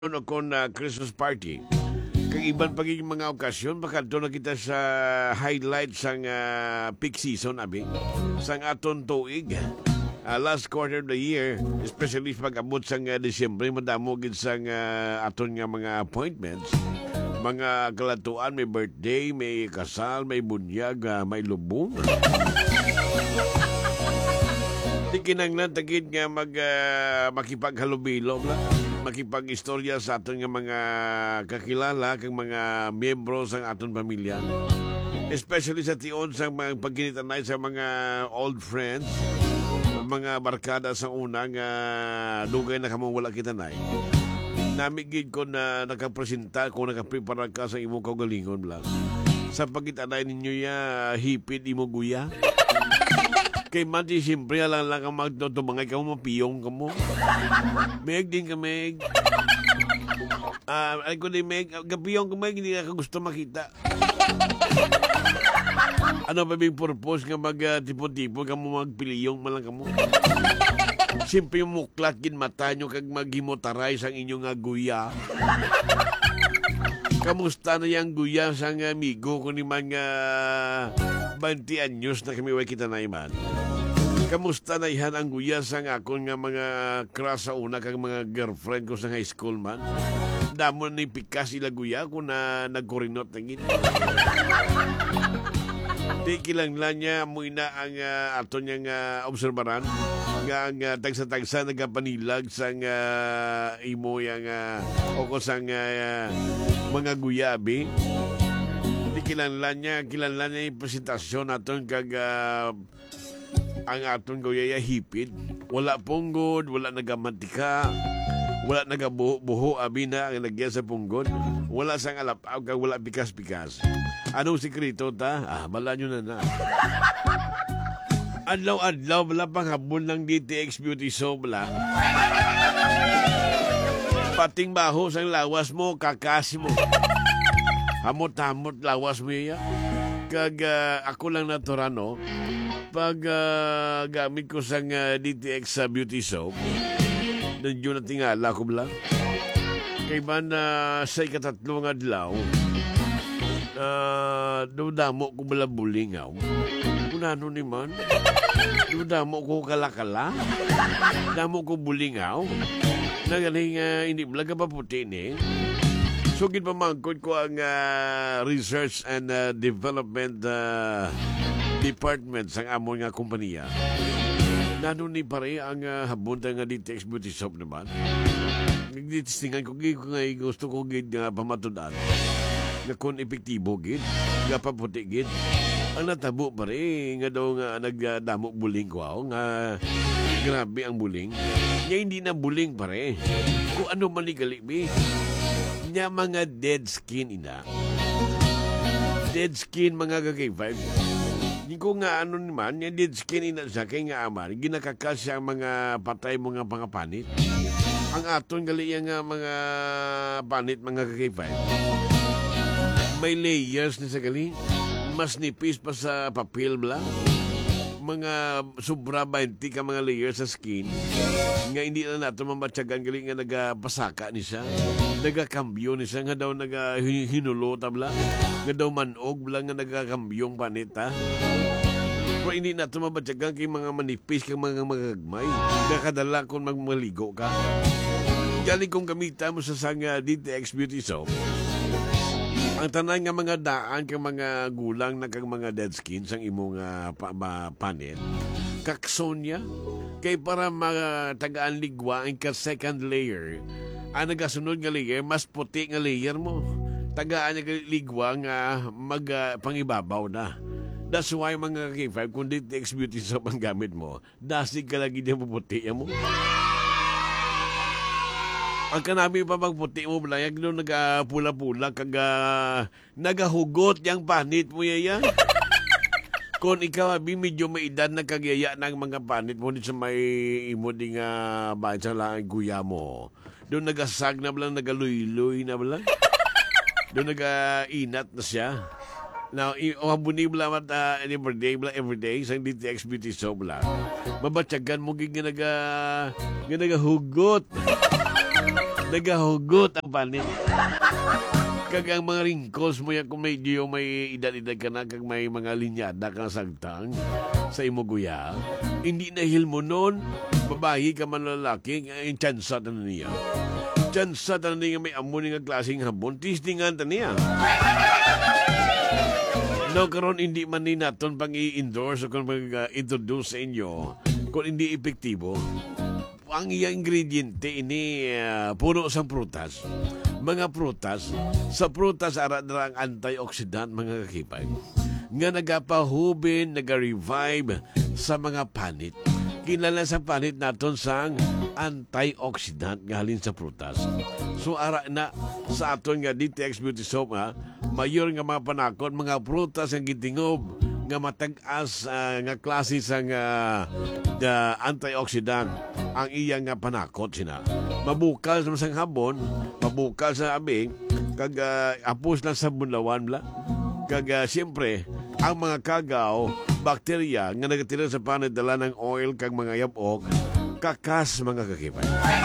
ako na Christmas party. Kag iban pagiging mga okasyon, baka doon na kita sa highlight sang peak season, abi. Sang aton tuig. Last quarter of the year, especially pag abot sang Disyembre, madamo gid sang aton nga mga appointments. Mga kalatuan, may birthday, may kasal, may bunyag, may lubong. Di kinanglan tagid nga makipaghalubilo la. Makipag-istorya sa aton nga mga kakilala kang mga miyembro sa aton pamilya. Especially sa tiyon sa mga pagkinitanay sa mga old friends, mga barkada sa unang dugay na kamong wala kitanay. Namigid ko na nakapresenta kung nakaprepara ka sa imong kaugalingon lang. Sa pagkitanay ninyo hipid imo guya. Kay Mati, siyempre, lang ang magtutumangay ka mo, mapiyong ka mo. Meg din ka, Meg. Ay ko din, Meg. Kapiyong ka, Meg, hindi ka gusto makita. Ano ba big purpose nga mag-tipo-tipo ka mo, magpiliyong malang ka mo? Siyempre, yung muklat, mata nyo, kag maghimotaray sang inyong guya. Kamusta na yung guya sang amigo ko ni mga 20 anyos na kami way kita na iman? Kamusta na ihan ang guya sang akon nga mga crush sa una kang mga girlfriend ko sa high school man? Damo ni pikas ila guya kung na nagkurinot na gini. Di kilanglan niya mo ina ang aton niyang obserbaran nga ang tagsa-tagsa nagapanilag sang imo yang o ko sang mga guyabi. Di kilanglan niya yung presentasyon naton kag ang aton guyaya hipid. Wala punggod, wala nagamantika, wala nagabuho abi na ang nagyan sa punggod. Wala sang alapaw kag wala pikas-pikas. Anong sikrito ta? Bala nyo na. Adlaw-adlaw, wala pang habon ng DTX Beauty Soap la. Pating baho sang lawas mo, kakasi mo. Hamot-hamot lawas mo iya. Kag ako lang naturano, pag gamit ko sang DTX Beauty Soap, nandiyo na tingala ko bala. Kay ba na sa ikatatlong adlaw, damo ko bala bulingaw. Kunano ni man? Damo ko kalakala. Damo ko bulingaw. Nagaling hindi balaga pa puti ni. So gipamangkot ko ang research and development department sang amon nga kompanya. Nano ni pare ang habunta nga DTX Beauty Soap naman. Nagditistingan ko gusto ko gid nga pamatudan. Nga kon epektibo gid, nga paputi gid. Ang natabo pare nga daw nga nagdamo buling ko nga grabe ang buling. Nya hindi na buling pare. Kung ano man ni galibi. Nya mga dead skin ina. Dead skin mga gagay-vibe. Hindi ko nga ano naman, yung dead skin ina sa kay nga aman, ginakakasya ang mga patay mga pangapanit. Ang aton gali nga mga panit mga gagay-vibe. May layers ni sa gali. Mas nipis pa sa papel bla. Mga sobra 20 ka mga layers sa skin. Nga hindi na nato mamatsagan gali nga nagapasaka ni siya. Nagakambyo ni siya nga daw hinulo tabla. Nga daw manog bla nga nagakambyong panita. Pero hindi nato mamatsagan kay mga manipis kang mga magagmay. Nakadala kung magmaligo ka. Galing kong gamita mo sa sanga DTX Beauty Soap. Ang tanan nga mga daan kang mga gulang na kang mga dead skin sang imong panit. Kaksonya kay para matagaan ligwa ang ka second layer. Ang nagasunod nga layer mas puti nga layer mo. Tagaan nga ligwa nga pangibabaw na. That's why mga K5 kung DTX Beauty Soap ang gamit mo, dasig ka lagi din puputi mo. Ang kanami pa magputi mo, Blayag, no, nagapula-pula, nagahugot yung panit mo, yaya. Kung ikaw, medyo may edad na kagyaya ng mga panit mo, sa may imo di nga bahay sa lang guya mo. Doon nagasag na blang, nagaluy-luy na blang. Doon nagainat na siya. Now, habuni blang everyday, sa DTX Beauty Soap lang. Mabatyagan mo, nga nagahugot. Nagahugot ang panit. Kag ang mga wrinkles mo yan kung medyo may edad-edad ka na, kag may mga linyada kang sagtang sa imo guya, hindi na mo nun, babayi ka man lalaki, ang tsansa na niya. Tsansa na niya may amo nga klaseng habon, tistingan na niya. No, karon hindi man ni naton pang i-endorse o kung mag-introduce sa inyo kung hindi epektibo. Ang iyang ingrediente ini puno sa prutas. Mga prutas, sa prutas ara na ang antioxidant mga kakipay nga nagapahubin, nag-revive sa mga panit. Kilala sa panit naton sang antioxidant nga halin sa prutas. So ara na sa aton nga DTX Beauty Soap nga mayor nga mga panakot, mga prutas ang gitingob nga matag-as nga klase sang antioxidant ang iyang nga panakot sina. Mabukal sa sang habon, mabukal sa abing, kag apos lang sa bunlawan bla. Kag siyempre, ang mga kagaw, bakterya nga nagatira sa panit dala ng oil kag mga yabok, kakas mga kakipay.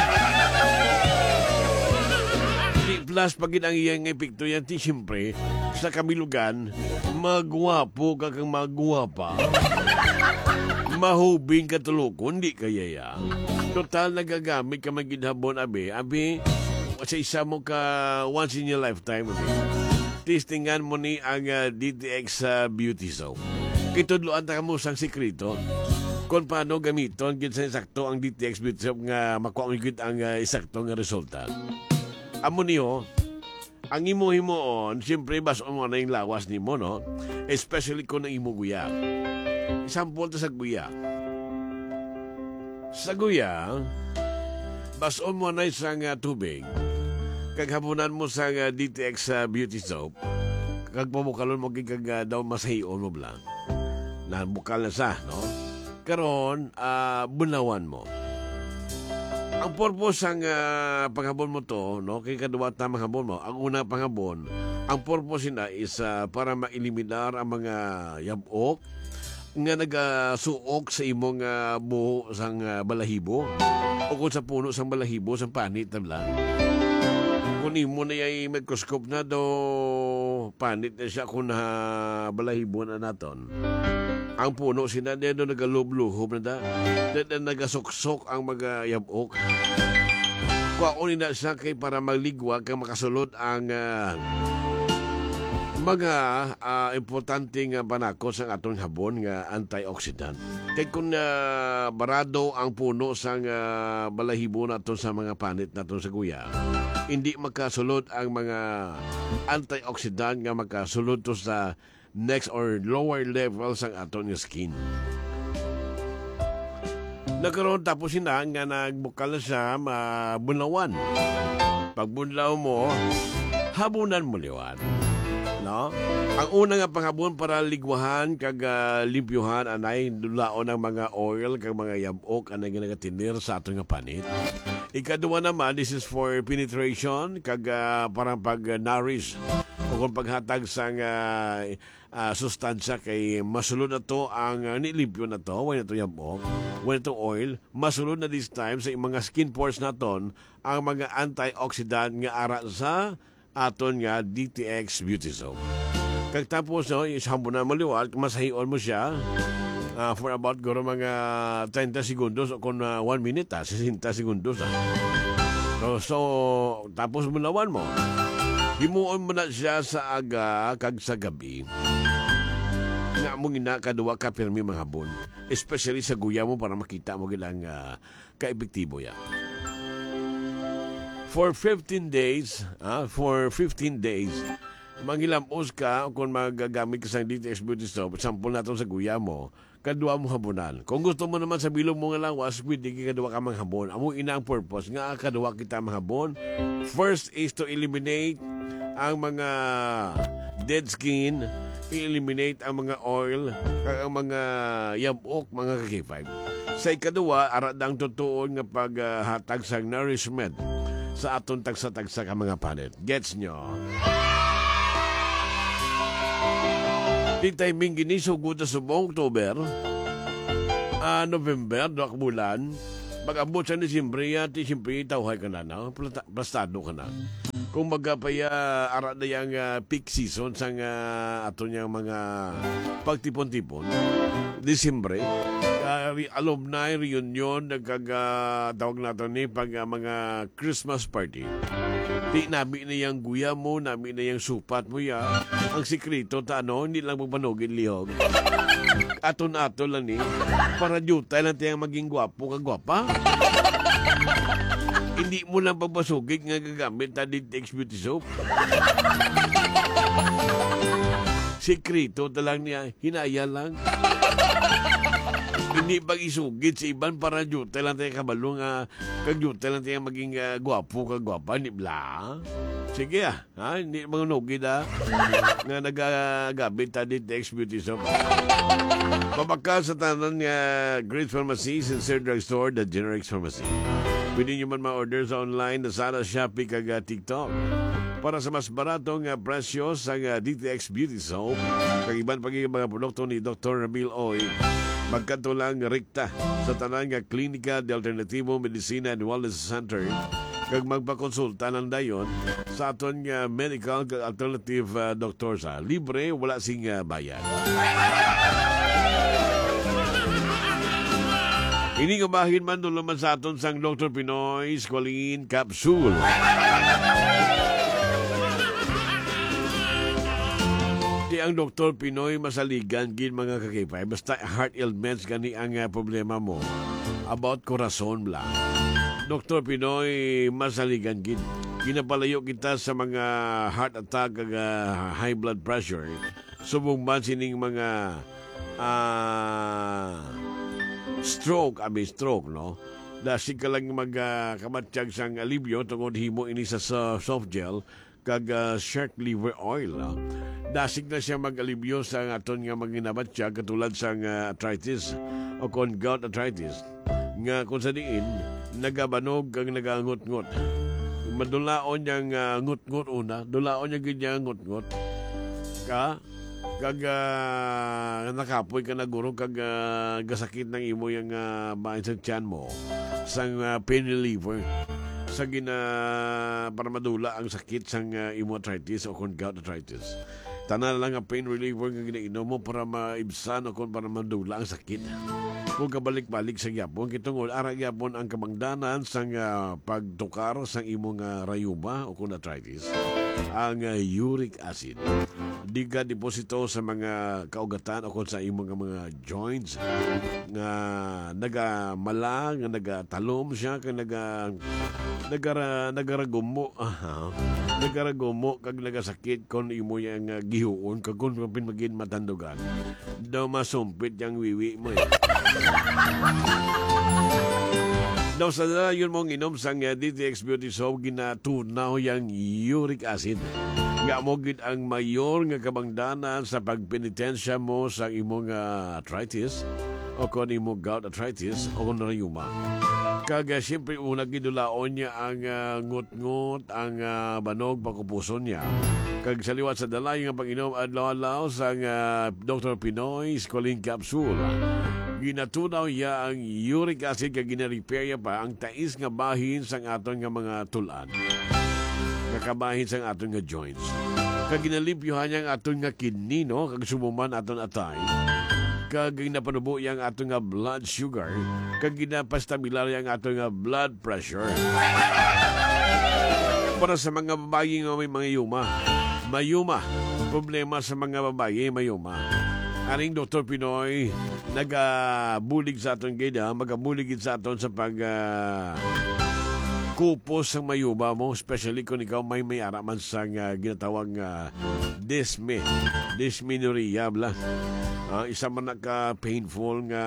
Plus, pag ang iyang epekto yan, siyempre, sa kamilugan, magwapo ka kang magwapa. Mahubing ka tulukon, di kaya ya. Total, nagagamit ka magidhabon, abi, sa isa mo ka once in your lifetime, abi. Testingan mo ni ang DTX Beauty Soap. Kitudloan ta mo sang sekreto kung paano gamiton gid sa sakto ang DTX Beauty Soap nga makuha mo gid ang isakto nga resulta. Amo niyo, ang imo-himoon, siyempre baso mo na yung lawas ni mo, no? Especially kung ang imo guya. Isampol ta sa guya. Sa guya, baso mo na isang tubig. Kaghabunan mo sa DTX Beauty Soap. Kag pamukalon mo kag daw masahion mo blang. Nabukal na sa, no? Karon, bunawan mo. Ang purpose ang panghabon mo to, no? Kay kaduwa ta manghapon mo. Ang una panghapon, ang purpose na is para maeliminar ang mga yabok nga nagasuok sa imong buho sang balahibo o kung sa puno sang balahibo sang panit tabla. Kung imo na yung microscope na do panit na siya kung balahibo na naton. Ang puno sina do nagalubluhob na da. Dan nagasuksok ang mga yabok. Kuwaon na siya kay para magligwa kang makasulod ang mga importanteng banakos ang atong habon nga antioxidant. Kaya kung barado ang puno sang balahibo naton sa mga panit naton sa guya, hindi makasulod ang mga antioxidant nga makasulod to sa next or lower levels ang aton nga skin. Nagkaroon tapos sina nga nagbukal na siya bunlawan. Pagbunlaw mo, habunan mo liwan. No? Ang una nga panghabon para ligwahan kag limpyuhan anay dulaon ng mga oil kag mga yabok anay ginagatinir sa aton nga panit. Ikaduha naman, this is for penetration kag parang pag-nourish o kung paghatag sa sustansya kay masulod na to ang nilimpyo na to, wala na to yabok, wala na to oil, masulod na this time sa mga skin pores naton ang mga antioxidant nga ara sa aton nga DTX Beauty Soap. Kag tapos no, ishambo na maliwal, masahion mo siya for about goro mga 30 segundos o kung 1 minute 60 segundos So tapos mulawan mo. Himuon mo na siya sa aga kag sa gabi. Nga mong inakaduwa ka pirmi mga habon. Especially sa guya mo para makita mo gilang ka-epektibo yan. For 15 days, mangilamos ka kung magagamit ka sa DTX Beauty Soap, sample natin sa guya mo, kadua mo habunan. Kung gusto mo naman sa bilog mo nga lawas, pwede kadua ka mang habon. Amo ina ang purpose nga kadua kita mang habon. First is to eliminate ang mga dead skin, i-eliminate ang mga oil, ang mga yabok, mga kakipay. Sa ikaduwa, aradang tutuon nga paghatag sa nourishment sa aton tagsa-tagsa ka mga panit. Gets nyo? Di timing gini, sugod na subong October, November, 2 bulan, Pag-abot sa Disyembre, ti siyempre tawhay ka na, no? Plastado ka na. Kung magkapaya ara na yung peak season sa ato niyang mga pagtipon-tipon, Disyembre, alumni reunion, tawag nato ni pag mga Christmas party. Di nabi na yung guya mo, nabi na yung supat mo ya. Ang sikreto ta hindi lang magpanugin lihog. Aton-aton lang ni, para jutay lang tayong maging gwapo kagwapa. Hindi mo lang pagbasugig nga gagamit na Ditex Beauty Soap. Sikreto talang niya, hinaya lang. Hindi pag isugid sa iban para jutay lang tayo kabalo nga kagjutay lang tayo maging gwapo kagwapa. Hindi bla. Sige hindi mga nugid nga nagagamit na Ditex Beauty Soap. Pabaka sa tanan nga Great Pharmacy, Sincere Drugstore, The Generics Pharmacy. Pwede nyo man ma-order sa online na sana Shopee kag TikTok. Para sa mas baratong presyo sa DTX Beauty Soap, kag iban pagiging mga produkto ni Dr. Ramil Oy, magkanto lang rekta sa tanan nga Klinika de Alternativo Medicina and Wellness Center, kag magpakonsulta ng dayon sa aton nga medical alternative doktor sa libre, wala sing bayad. Ini kabahin man doon naman sa aton sang Dr. Pinoy Squalene Capsule. Di ang Dr. Pinoy masaligan gin mga kakipay. Basta heart ailments gani ang problema mo. About corazon lang. Dr. Pinoy masaligan gin. Ginapalayo kita sa mga heart attack kag high blood pressure. Subong man sining mga stroke, no? Dasi ka lang magkamatsyag sang alibyo tungod himo ini sa soft gel kag shark liver oil. No? Dasig na siya mag-alibyo sa aton nga maginamatsyag katulad sang arthritis o kon gout arthritis. Nga kung sa diin, nagabanog kag nagangot-ngot. Madulaon niyang ngot-ngot una, dulaon niya ganyang ngot-ngot. Kag nakapoy ka na guro kag gasakit ng imo yung bahin sa tiyan mo sang pain reliever sa para madula ang sakit sang imo arthritis o kung gout arthritis. Tanan lang ang pain reliever nga ginainom mo para maibsan o kung para madula ang sakit. Kung kabalik-balik sa gyapon, kitungod ara gyapon ang kamangdanan sang pagtukar sang imong rayuma o kung arthritis, ang uric acid. Di ka deposito sa mga kaugatan o kung sa imong mga joints nga nagamala, nga nagatalom siya, kag nagaragumo kag nagasakit kon imo yang gihuon kag kon pinmagin matandugan daw masumpit yang wiwi mo daw sa yun mong inom sang DTX Beauty Soap ginatunaw yang uric acid nga mo gid ang mayor nga kabangdanan sa pagpenitensya mo sa imong arthritis o kon imo gout arthritis o kon rheuma. Kag siyempre una gidulaon niya ang ngut-ngut, ang banog pakupuson niya. Kag sa liwat sa dalay nga pag-inom adlaw-adlaw sa Dr. Pinoy Squalene Capsule. Ginatunaw niya ang uric acid kag gina-repair niya pa ang tais nga bahin sang aton nga mga tulan. Kakabahin sang aton nga joints. Kag ginalimpyuhan niya ang aton nga kidney, no? Kag sumuman aton atay. Kag ginapanubo yang ato nga blood sugar, kag ginapastamilar yang ato nga blood pressure. Para sa mga babae nga may mga mayuma, problema sa mga babae, mayuma. Aring Dr. Pinoy, nagabulig sa aton gida, magabulig sa aton sa pag kupos ang mayuma mo, especially kung ikaw may araman sa ginatawang dysmenorrhea, bla. Isa man nagka-painful nga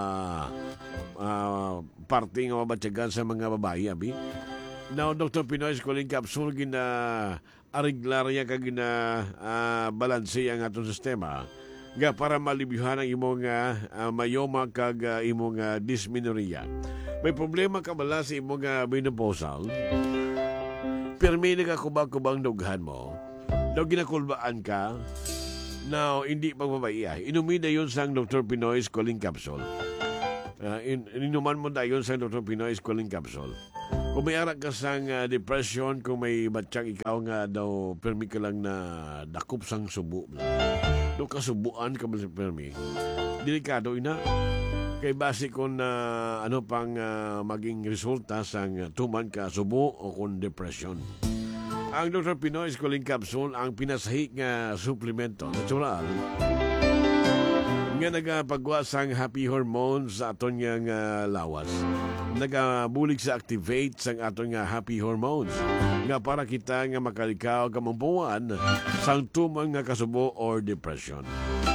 parte nga mabatyagan sa mga babae, abi. Now, Dr. Pinoy Squalene Capsule, ariglarya ka balanse ang atong sistema nga para malibyuhan ang imong mayoma kag imong dysmenorrhea. May problema ka bala sa imong menopausal? Pero may nagakubang-kubang dughan mo? Daw ginakulbaan ka? Now, hindi pagbabae. Inumin na yun sa Dr. Pinoy Squalene Capsule. Inuman mo dayon sa Dr. Pinoy Schooling Capsule. Kung may arak ka sang depression, kung may batsyang ikaw nga daw, permi ka lang na dakop sang subo. Do kasubuan ka ba sa permi? Delikado ina. Kay base kung ano pang maging resulta sang tuman ka subo o kung depression. Ang Dr. Pinoy Schooling Capsule ang pinasahi nga suplemento natural nga nagapagwa sang happy hormones sa aton nga lawas. Nagabulig sa activate sang aton nga happy hormones nga para kita nga makalikaw kamampuan sang tumang nga kasubo or depression.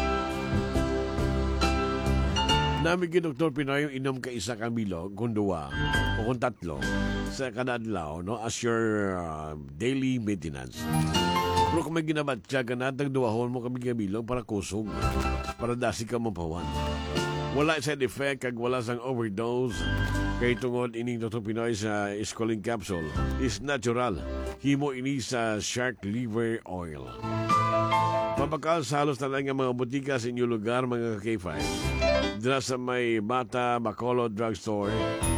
Namin kay Dr. Pinoy inom ka isa ka bilog kung duwa o kung tatlo sa kanadlaw no, as your daily maintenance. Pero kung may ginabatya ka na, tagduwahon mo kami bilog para kusog, para dasi ka mapawan. Wala side effect kag wala sang overdose. Kay tungod ining Dr. Pinoy sa Schooling Capsule is natural. Himo ini sa shark liver oil. Mapakal sa halos na lang ang mga butika sa inyong lugar, mga K5. Dira sa may Bata Bacolod Drugstore,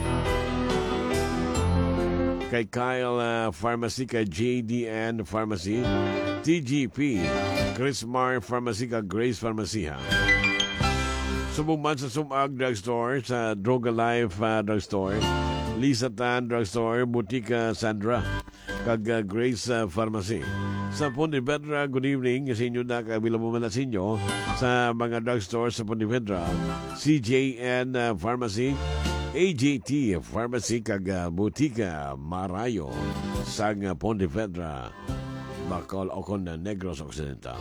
kay Kyle Pharmacy, kay JDN Pharmacy, TGP, Chrismar Pharmacy, kay Grace Pharmacy ha. Subong sa Sumag Drugstore, sa Droga Life Drugstore, Lisa Tan Drugstore, Butika Sandra, kag Grace Pharmacy. Sa Pontevedra, good evening sa inyo na kabilang na sa inyo sa mga drugstore sa Pontevedra, CJN Pharmacy, AJT Pharmacy, kag Butika Marayo sa Pontevedra, Bacol, Ocon, Negros Occidental.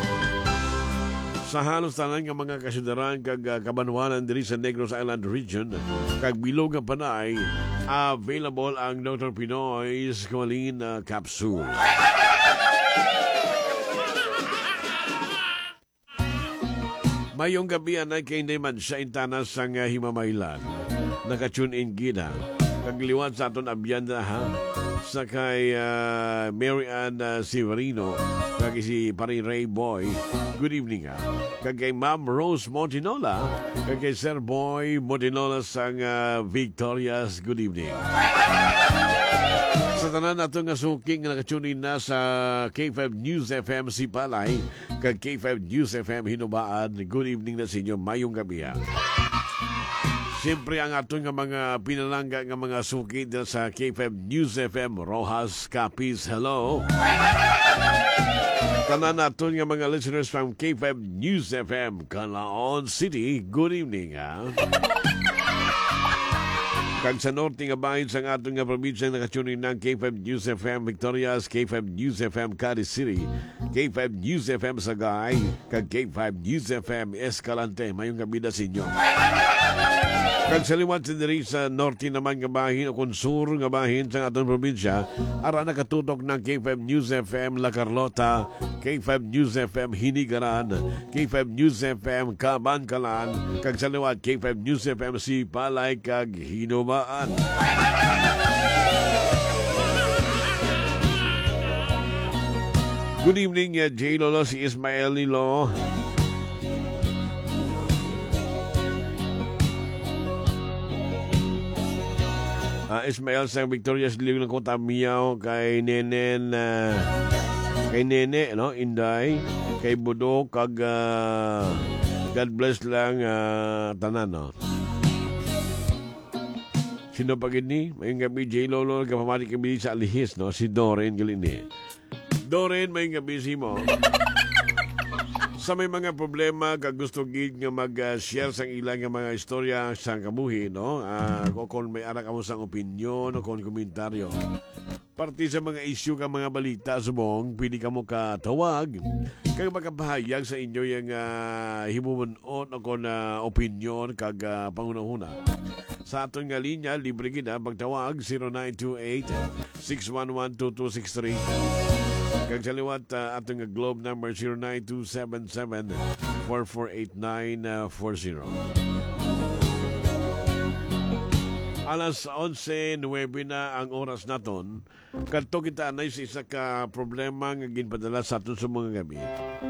Sa halos tanan nga mga kasyudaran kag kabanwanan diri sa Negros Island Region, kag bilog nga panay, available ang Dr. Pinoy's Schooling Capsule. Mayong gabi anay kay hindi man sa intanas sang Himamaylan. Naka-tune in gina. Kagliwan sa aton abyanda ha. Sa kay Mary Ann Severino. Kag si Pari Ray Boy. Good evening ha. Kag kay Ma'am Rose Montinola. Kag kay Sir Boy Montinola sang Victoria's. Good evening. Sa tanan nato nga suking nga nakatune in na sa K5 News FM si Palay kag K5 News FM Hinubaan. Good evening na sa inyo, mayong gabi ha. Siyempre ang ato nga mga pinalangga nga mga suki sa K5 News FM Rojas Capiz, hello. Tanan nato nga mga listeners from K5 News FM Calaon City, good evening ha. Kag sa norte nga bahin sa atong nga probinsya nakatunin ng K5 News FM Victorias, K5 News FM Cadiz City, K5 News FM Sagay, kag K5 News FM Escalante. Mayong gabida sa inyo. Kag sa liwat sa norte naman nga bahin o kung sur nga bahin sa atong probinsya, ara nakatutok ng K5 News FM La Carlota, K5 News FM Hinigaran, K5 News FM Kabankalan, kag sa liwat K5 News FM si Palay kag Hinubaan. Good evening, J. Lolo, si Ismael Nilo. Ismael sa Victoria's Lilig ng Kota Miyaw, kay Nene, no? Inday, kay Budo, kag God bless lang tanan, no? Sino pa gini? Mayong gabi, J. Lolo, kapamati kami sa Alihis, no? Si Doreen Galini. Doreen, mayong gabi si mo. Sa may mga problema, kag gusto gid nga mag-share sang ilang nga mga istorya sa kabuhi, no? Kung may anak mo sang opinion o kung komentaryo. Parte sa mga issue ka mga balita subong, pwede ka mo katawag. Kag makapahayag sa inyo yung himumunot o kung opinion kag pangunahuna. Sa aton nga linya, libre gina, magtawag 0928-611-2263. Kag sa liwat, atong globe number 0927-448940. Alas 11:09 na ang oras naton. Kadto kita anay sa isa ka problema nga ginpadala sa aton sa mga gabi.